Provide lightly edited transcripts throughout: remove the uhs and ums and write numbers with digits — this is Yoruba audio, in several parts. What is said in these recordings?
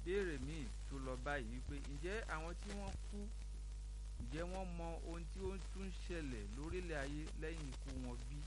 ìbéèrè míì tó lọ báyìí wípé ǹjẹ́ àwọn tí wọ́n kú ǹjẹ́ wọ́n mọ ohun tí ó tún ṣẹlẹ̀ lórílẹ̀ ayé lẹ́yìn ikú wọn bí?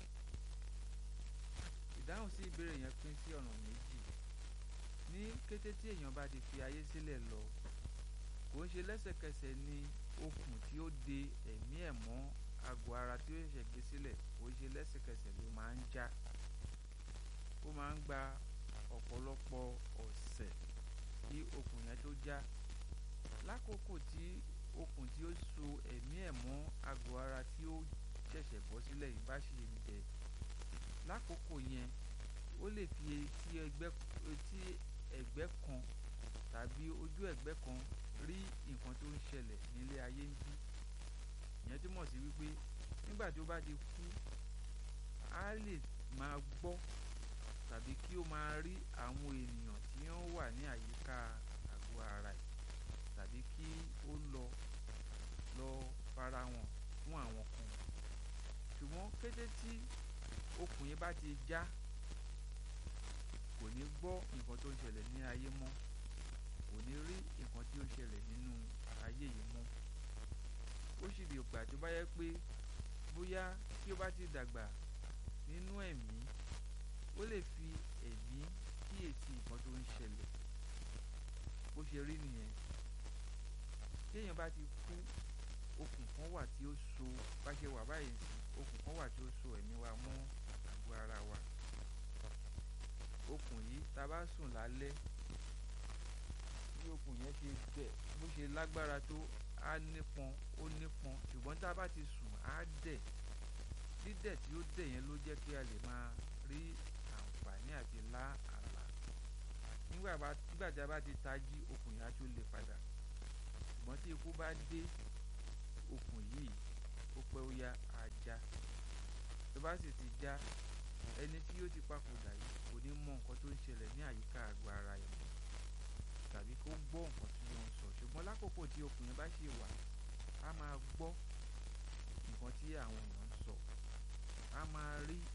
Ìdáhùn sí ìbéèrè yẹn pín sí ọ̀nà méjì. Ní kété tí èèyàn bá ti fi ayé sílẹ̀ lọ, kò ń ṣe lẹ́sẹ̀kẹsẹ̀ ni okùn tí ó de ẹ̀mí ẹ̀ mọ́ àgọ́ ara tí ó ṣẹ̀ṣẹ̀ gbé sílẹ̀, kò ń ṣe lẹ́sẹ̀kẹsẹ̀ ló máa ń já. Ó máa ń gba ọ̀pọ̀lọpọ̀ ọ̀sẹ̀ kí okùn yẹn tó já. Lákòókò tí okùn tí ó so ẹ̀mí ẹ̀ mọ́ àgọ́ ara tí ó ṣẹ̀ṣẹ̀ bọ́ sílẹ̀ yìí bá ṣì ń bẹ, lákòókò yẹn ó lè fi etí ẹ̀gbẹ́ kan tàbí ojú ẹ̀gbẹ́ kan rí nǹkan tó ń ṣẹlẹ̀ nílé ayé ń bí. Ìyẹn túmọ̀ sí wípé nígbà tí ó bá ti kú, á lè máa gbọ́ tàbí kí ó máa rí àwọn ènìyàn tí wọ́n wà ní àyíká àgọ́ ara ẹ̀, tàbí kí ó lọ fara wọn fún àwọn kan. Ṣùgbọ́n kété tí okùn yẹn bá ti já, kò ní gbọ́ nǹkan tó ń ṣẹlẹ̀ ní ayé mọ́, kò ní rí nǹkan tí ó ń ṣẹlẹ̀ nínú ayé yìí mọ́. Ó sì lè gbà tó bá yẹ pé bóyá tí ó bá ti dàgbà nínú ẹ̀mí, ó lè fi ẹ̀mí kíyèsí nǹkan tó ń ṣẹlẹ̀. Bó ṣe rí nìyẹn. Tí èèyàn bá ti kú, okùn kan wà tí ó so, bá ṣe wà báyìí sí, okùn kan wà tí ó so ẹ̀mí wa mọ́ àgọ́ ara wa. Okùn yìí tá bá sùn lálẹ́, bí okùn yẹn ṣe bẹ̀, bó ṣe lágbára tó, á nípọn, ṣùgbọ́n tá bá ti sùn á dẹ̀. Dídẹ̀ tí ó dẹ̀ yẹn ló jẹ́ kí a lè máa rí àǹfààní àti lá àlá. Nígbà tí a bá ti tají, okùn yẹn á tún lè padà. Ṣùgbọ́n tí ikú bá dé, okùn yìí ó pẹ́ ó yá á já. Tó bá sì ti já, ẹni tí yóò ti papòdà yìí kò ní mọ nǹkan tó ń ṣẹlẹ̀ ní àyíká àgọ́ ara ẹ̀ mọ́, tàbí kó gbọ́ nǹkan tí wọ́n ń sọ. Ṣùgbọ́n lákòókò tí okùn yẹn bá ṣì wà, á máa gbọ́ nǹkan tí àwọn èèyàn ń sọ, á máa rí